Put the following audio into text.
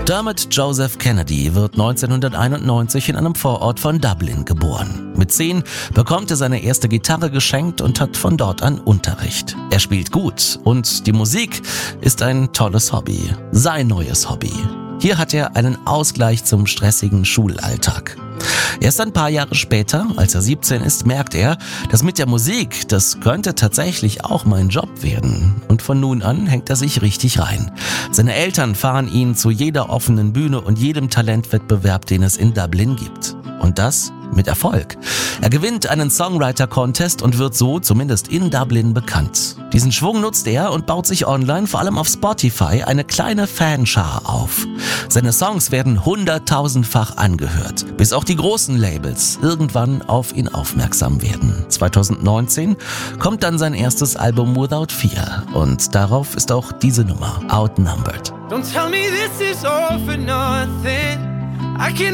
Dermot Joseph Kennedy wird 1991 in einem Vorort von Dublin geboren. Mit 10 bekommt er seine erste Gitarre geschenkt und hat von dort an Unterricht. Er spielt gut und die Musik ist ein tolles Hobby. Sein neues Hobby. Hier hat er einen Ausgleich zum stressigen Schulalltag. Erst ein paar Jahre später, als er 17 ist, merkt er, dass mit der Musik, das könnte tatsächlich auch mein Job werden. Und von nun an hängt er sich richtig rein. Seine Eltern fahren ihn zu jeder offenen Bühne und jedem Talentwettbewerb, den es in Dublin gibt. Und das mit Erfolg. Er gewinnt einen Songwriter-Contest und wird so, zumindest in Dublin, bekannt. Diesen Schwung nutzt er und baut sich online, vor allem auf Spotify, eine kleine Fanschar auf. Seine Songs werden 100.000-fach angehört, bis auch die großen Labels irgendwann auf ihn aufmerksam werden. 2019 kommt dann sein erstes Album Without Fear und darauf ist auch diese Nummer, Outnumbered. Don't tell me this is all for nothing. I can